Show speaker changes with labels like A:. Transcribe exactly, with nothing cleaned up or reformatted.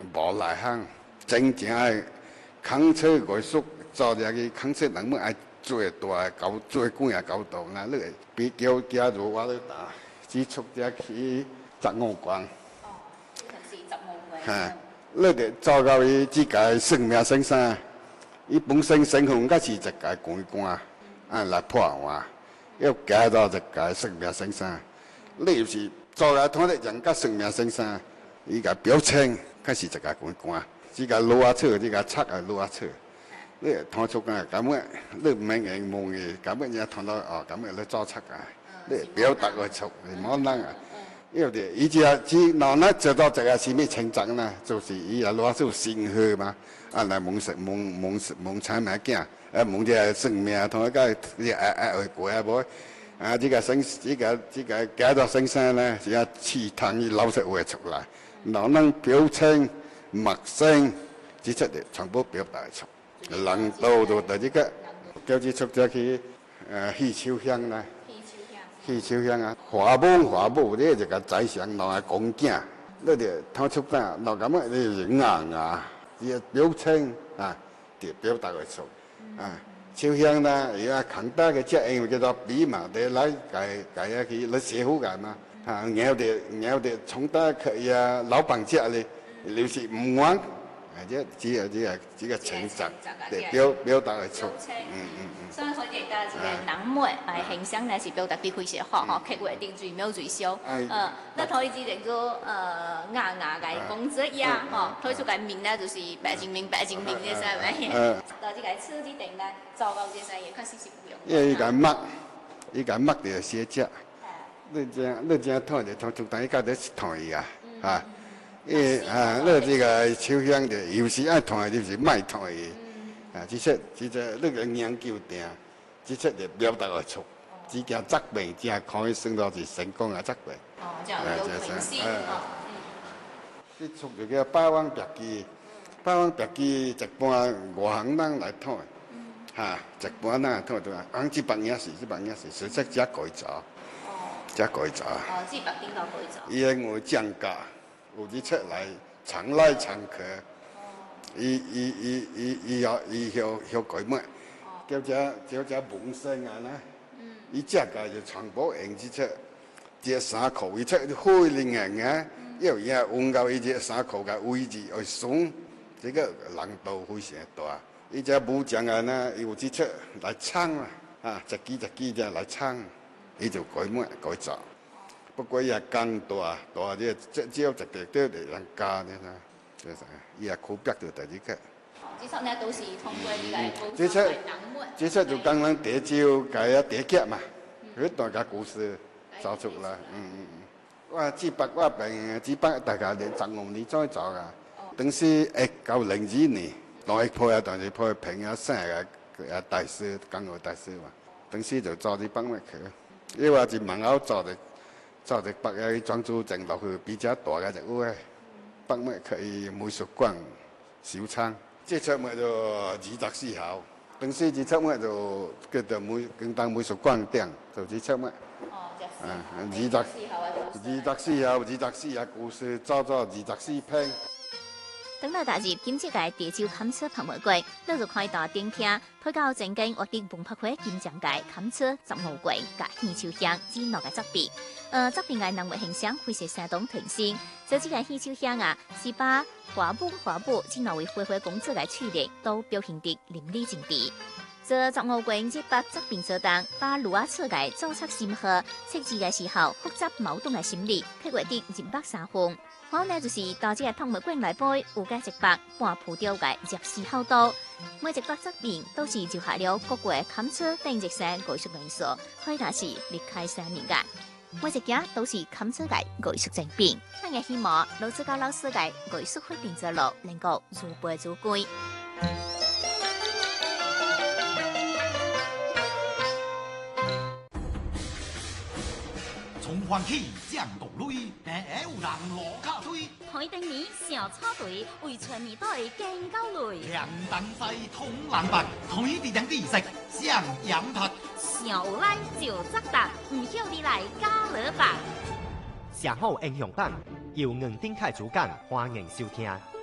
A: 無内行，真正愛扛車藝術，做入去扛車人物愛最大高最高嘅高度，那你比較假如我咧打，只出只去十五關。
B: 哦，即係十五關。
A: 嚇，你哋做到伊即個生命生產，伊本身身份甲是一個關關，啊來破壞，要加到一個生命生產，你又是做來睇咧人家生命生產，伊個表情甲是一個關關，即個攞啊錯，即個拆啊攞啊錯。你睇出啊，咁嘅你唔明嘅夢嘅，咁嘅嘢睇到哦，咁嘅你做出啊，你表達個出，你冇能啊。因為伊只只嗱嗱做到這個是咩成長呢？就是伊也攞出心血嘛，啊來夢實夢夢夢產物件，啊夢啲生命同一個啲愛愛愛過啊無，啊這個生這個這個假到生產呢，只係氣湯伊流出會出來，嗱嗱表情默聲，只出嚟全部表達出。人到到第一個，叫佢出咗去誒戲秋香啦，戲秋香啊，華母華母呢就個宰相攞嚟講囝，你哋睇出啦，攞咁嘅你硬啊，啲表情啊，啲表達佢出啊，秋香啦，而家扛大嘅隻因為叫做比嘛，你來解解下去，你寫好㗎嘛，啊，咬啲咬啲重大佢啊，老闆隻咧，你是唔玩？啊！即只係只係只個情質，嚟表表達嚟出，嗯嗯嗯。
B: 所以可以講，這個人物誒形象呢是表達得非常好，吼，刻畫得最妙最小。嗯，那推薦一個誒雅雅嘅公子呀，吼，推出個名呢就是白精明白精明嘅啥物？嗯。到這個設計定呢，做到這些也確實是不容易。
A: 因為伊個墨，伊個墨就寫只，你正你正睇就睇出等伊家啲同意啊，啊。誒啊！你這個秋香的，有時愛彈就是賣彈的，啊，即出即出你個研究定，即出就表達得出，只件質病正可以算到是成功嘅質病。
B: 哦，這樣有誠信哦。
A: 你出就叫霸王別姬，霸王別姬一般外行人來彈，嚇，一般人彈彈，按這版也是，這版也是，實質只改造，只改造。
B: 哦，這版頂到改造。
A: 因為降價。有啲出來常來常客，伊伊伊伊伊要伊要要改乜？叫只叫只本身啊啦，伊只個就全部用之出，只衫褲伊出開零型啊，因為伊換到伊只衫褲嘅位置去鬆，這個難度非常大。伊只武將啊呢，有之出來撐啊，啊一支一支只來撐，伊就改乜改造。不過伊也更大，大啲即只有一個都嚟人加嘅啦，即係伊也苦逼到第二個。
B: 這出呢都是通過呢個
A: 這出這出就剛剛第招解啊第一嘛，佢大家故事造出啦，嗯嗯嗯。我只不過並只不大家連十五年再做噶，等是一九零二年，當一破啊，當時破平啊生啊啊大師，港澳大師嘛，等時就做啲幫乜佢，因為是蠻好做嘅。做啲北嘅裝修整落去比較大嘅一屋嘅，北咩可以美術館小倉，即出咪就二十四號，等時二出咪就叫做美更當美術館頂，就二出咪。
B: 哦，就是。
A: 啊，二十四號，二十四號，二十四號故事做咗二十四篇。
C: 等到踏入今次嘅地州砍車拍賣會，你就看到頂廳推到正經活動文化會金獎界砍車十五季甲戲秋香之六個作品。呃，作品嘅人物形象會是相當傳神。這幾個戲秋香啊，是把華母華母這兩位花花公子嘅趣味都表現得淋漓盡致。這十五季這八作品所當，把盧瓦徹嘅造冊心河設計嘅時候複雜矛盾嘅心理，刻畫得人百三分。好呢，就是到這個拍賣館內背有個一百半鋪吊嘅入時厚度，每一百作品都是就下了各國砍車等一些藝術元素，可以講是離開生命嘅。每一件都是砍車嘅藝術精品。我也希望老師教老師嘅藝術發展之路能夠如杯如歸。
D: 從歡喜降道淚，但有人落卡推。
C: 海丁米小草隊為全年隊更高累。
D: 兩等西通藍白，推地兩地食上羊拍。
C: 小有咱就責答，唔曉你來加勒吧。
E: 上好英雄榜由吳丁凱主講，歡迎收聽。